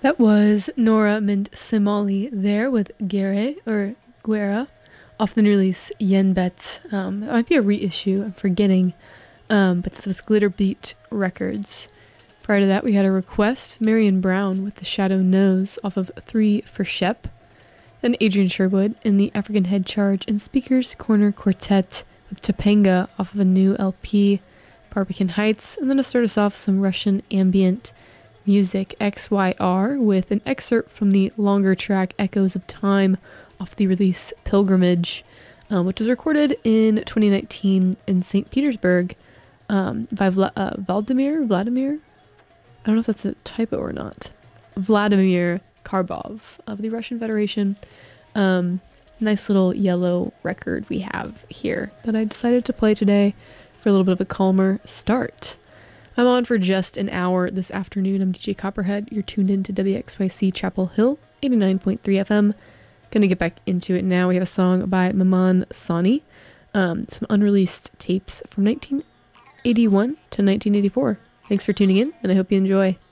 That was Nora Mint Simali there with Guerre or Guerra off the new release Yen Bet. It might be a reissue, I'm forgetting. But this was Glitter Beat Records. Prior to that, we had a request, Marion Brown with The Shadow Knows off of 3 for Shep. Then Adrian Sherwood in the African Head Charge and Speaker's Corner Quartet with Topanga off of a new LP, Barbican Heights. And then to start us off, some Russian ambient music, XYR, with an excerpt from the longer track Echoes of Time off the release Pilgrimage, which was recorded in 2019 in St. Petersburg by Vladimir? I don't know if that's a typo or not. Vladimir Karbov of the Russian Federation. Nice little yellow record we have here that I decided to play today for a little bit of a calmer start. I'm on for just an hour this afternoon. I'm DJ Copperhead. You're tuned in to WXYC Chapel Hill, 89.3 FM. Gonna get back into it now. We have a song by Maman Sani, some unreleased tapes from 1981 to 1984. Thanks for tuning in, and I hope you enjoy.